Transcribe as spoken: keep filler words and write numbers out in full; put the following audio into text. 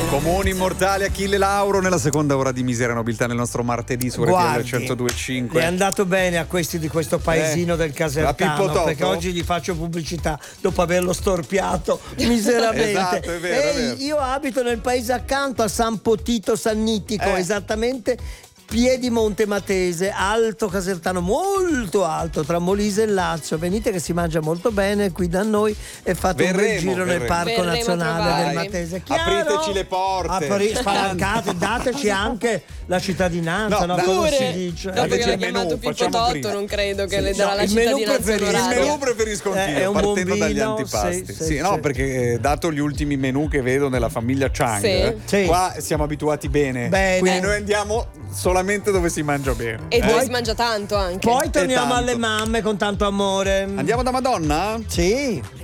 Comuni immortali Achille Lauro nella seconda ora di Miseria e Nobiltà nel nostro martedì su R T L centodue e cinque. È andato bene a questi di questo paesino eh, del Casertano, perché oggi gli faccio pubblicità dopo averlo storpiato miseramente. Esatto, è vero, e è vero. Io abito nel paese accanto a San Potito Sannitico, eh. esattamente Piedimonte Matese, alto Casertano, molto alto, tra Molise e Lazio. Venite che si mangia molto bene qui da noi e fate verremo, un bel giro verremo. nel Parco Verremo Nazionale del Matese. Chiaro? Apriteci le porte. Apri, spalancate, dateci anche la cittadinanza, no, no, cosa pure. si dice? Dopo Dateci che l'ha il menù, chiamato Pippo facciamo Totto, prima. non credo che Sì, le darà no, la il menù cittadinanza preferisco. Il onoraria. menù preferisco Eh, anch'io, è un partendo bombino, dagli antipasti. sì, Sì, sì, no, sì. perché dato gli ultimi menù che vedo nella famiglia Chang, Sì. eh, Sì. qua siamo abituati bene. Bene. Quindi noi andiamo solamente dove si mangia bene. E eh? dove si mangia tanto anche. Poi torniamo tanto. alle mamme con tanto amore. Andiamo da Madonna? Sì.